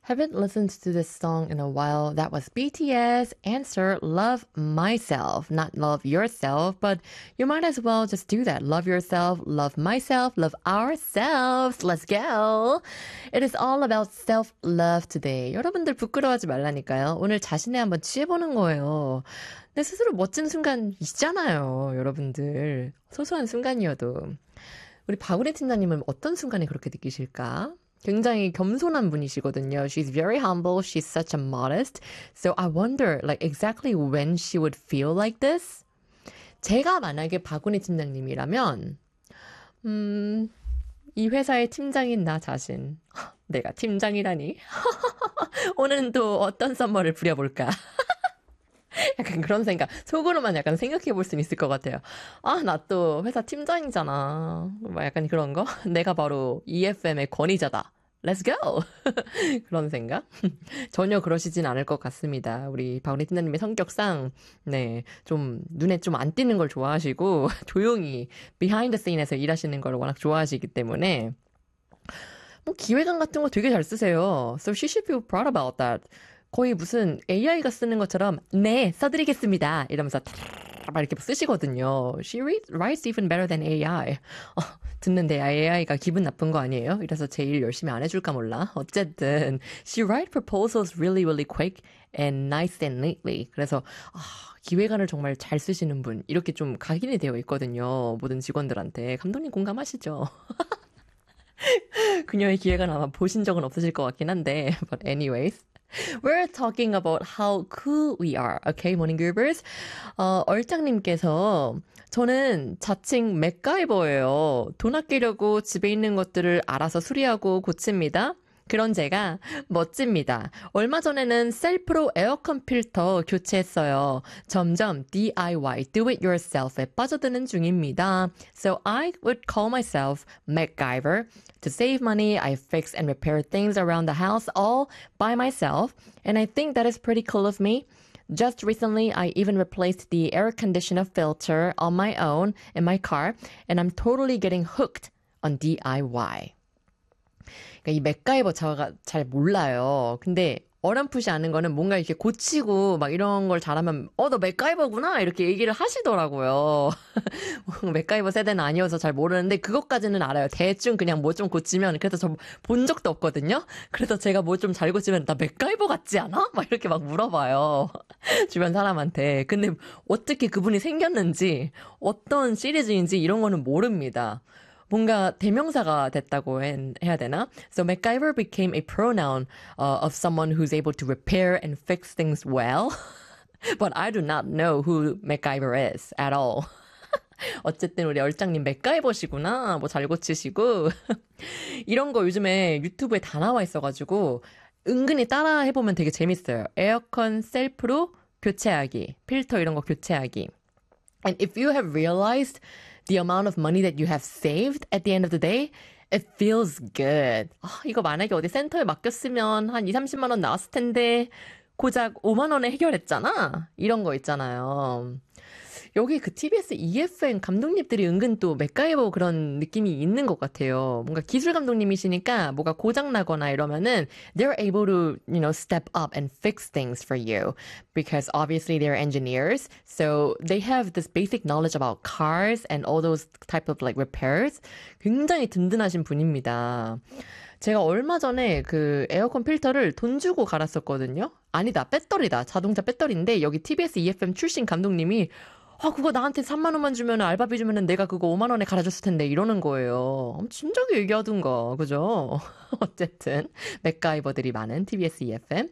Haven't listened to this song in a while. That was BTS Answer Love Myself. Not love yourself, but you might as well just do that. Love yourself, love myself, love ourselves. Let's go. It is all about self-love today. 여러분들 부끄러워하지 말라니까요. 오늘 자신에 한번 취해보는 거예요. 내 스스로 멋진 순간 있잖아요, 여러분들. 소소한 순간이어도. 우리 박우리 팀장님은 어떤 순간에 그렇게 느끼실까? 굉장히 겸손한 분이시거든요. She's very humble. She's such a modest. So I wonder, like, exactly when she would feel like this? 제가 만약에 박은희 팀장님이라면, 이 회사의 팀장인 나 자신. 내가 팀장이라니? 오늘은 또 어떤 썸머를 부려볼까? 약간 그런 생각. 속으로만 약간 생각해 볼 수 있을 것 같아요. 아, 나 또 회사 팀장이잖아. 뭐 약간 그런 거? 내가 바로 EFM의 권위자다. Let's go! 그런 생각? 전혀 그러시진 않을 것 같습니다. 우리 박은희 팀장님의 성격상, 네, 좀, 눈에 좀 안 띄는 걸 좋아하시고, 조용히, behind the scene에서 일하시는 걸 워낙 좋아하시기 때문에, 뭐, 기획안 같은 거 되게 잘 쓰세요. So she should feel proud about that. 거의 무슨 AI가 쓰는 것처럼 네, 써드리겠습니다. 이러면서 막 이렇게 쓰시거든요. She writes even better than AI. 듣는데 AI가 기분 나쁜 거 아니에요? 이래서 제일 열심히 안 해줄까 몰라. 어쨌든 she write proposals really really quick and nice and neatly. 그래서 기획안을 정말 잘 쓰시는 분 이렇게 좀 각인이 되어 있거든요. 모든 직원들한테. 감독님 공감하시죠? 그녀의 기획안 아마 보신 적은 없으실 것 같긴 한데 but anyways. We're talking about how cool we are. Okay, morning groovers. 얼짱님께서 저는 자칭 맥가이버예요. 돈 아끼려고 집에 있는 것들을 알아서 수리하고 고칩니다. 그런 제가 멋집니다. 얼마 전에는 셀프로 에어컨 필터 교체했어요. 점점 DIY, do it yourself에 빠져드는 중입니다. So I would call myself MacGyver. To save money, I fix and repair things around the house all by myself. And I think that is pretty cool of me. Just recently, I even replaced the air conditioner filter on my own in my car. And I'm totally getting hooked on DIY. 그러니까 이 맥가이버 제가 잘 몰라요. 근데 어렴풋이 아는 거는 뭔가 이렇게 고치고 막 이런 걸 잘하면 너 맥가이버구나 이렇게 얘기를 하시더라고요. 맥가이버 세대는 아니어서 잘 모르는데 그것까지는 알아요. 대충 그냥 뭐 좀 고치면 그래서 저 본 적도 없거든요. 그래서 제가 뭐 좀 잘 고치면 나 맥가이버 같지 않아? 막 이렇게 막 물어봐요. 주변 사람한테. 근데 어떻게 그분이 생겼는지 어떤 시리즈인지 이런 거는 모릅니다. 뭔가 대명사가 됐다고 해야 되나? So MacGyver became a pronoun of someone who's able to repair and fix things well. But I do not know who MacGyver is at all. 어쨌든 우리 얼짱님 맥가이버시구나. 뭐 잘 고치시고. 이런 거 요즘에 유튜브에 다 나와 있어가지고 은근히 따라 해보면 되게 재밌어요. 에어컨 셀프로 교체하기, 필터 이런 거 교체하기. And if you have realized the amount of money that you have saved at the end of the day, it feels good. 이거 만약에 어디 센터에 맡겼으면 한 2, 30만 원 나왔을 텐데 고작 5만 원에 해결했잖아. 이런 거 있잖아요. 여기 그 TBS EFM 감독님들이 은근 또 맥가이버 그런 느낌이 있는 것 같아요. 뭔가 기술 감독님이시니까 뭐가 고장나거나 이러면은 they're able to, step up and fix things for you. Because obviously they're engineers. So they have this basic knowledge about cars and all those type of like repairs. 굉장히 든든하신 분입니다. 제가 얼마 전에 그 에어컨 필터를 돈 주고 갈았었거든요. 아니다, 배터리다. 자동차 배터리인데 여기 TBS EFM 출신 감독님이 그거 나한테 3만 원만 주면 알바비 주면은 내가 그거 5만 원에 갈아줬을 텐데 이러는 거예요. 진작에 얘기하든가, 그죠? 어쨌든 맥가이버들이 많은 TBS EFM.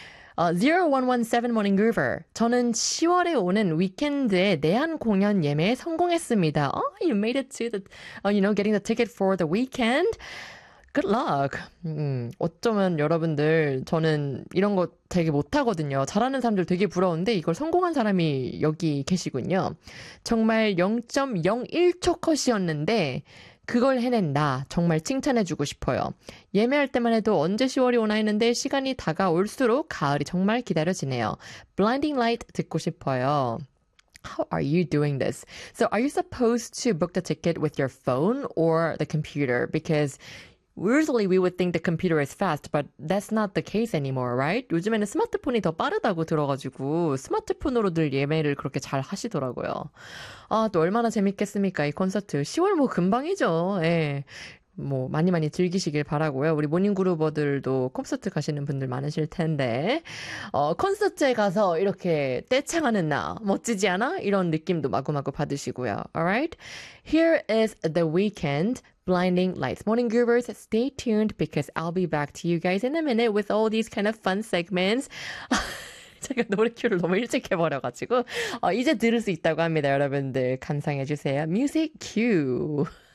0117 Morning Groover. 저는 10월에 오는 위켄드에 내한 공연 예매에 성공했습니다. You made it to the, getting the ticket for the weekend. Good luck. 어쩌면 여러분들 저는 이런 거 되게 못하거든요. 잘하는 사람들 되게 부러운데 이걸 성공한 사람이 여기 계시군요. 정말 0.01초 컷이었는데 그걸 해낸 나 정말 칭찬해주고 싶어요. 예매할 때만 해도 언제 10월이 오나 했는데 시간이 다가올수록 가을이 정말 기다려지네요. Blinding Light 듣고 싶어요. How are you doing this? So are you supposed to book the ticket with your phone or the computer? Because Usually we would think the computer is fast, but that's not the case anymore, right? 요즘에는 스마트폰이 더 빠르다고 들어가지고 스마트폰으로들 예매를 그렇게 잘 하시더라고요. 아, 또 얼마나 재밌겠습니까? 이 콘서트. 10월 뭐 금방이죠. 예. 뭐 많이 많이 즐기시길 바라고요. 우리 모닝그루버들도 콘서트 가시는 분들 많으실 텐데 콘서트에 가서 이렇게 떼창하는 나 멋지지 않아? 이런 느낌도 마구마구 받으시고요. Alright? Here is The Weeknd. Blinding Lights. Morning Groovers, stay tuned because I'll be back to you guys in a minute with all these kind of fun segments. 제가 노래 큐를 너무 일찍 해버려가지고 이제 들을 수 있다고 합니다. 여러분들 감상해주세요. Music Q.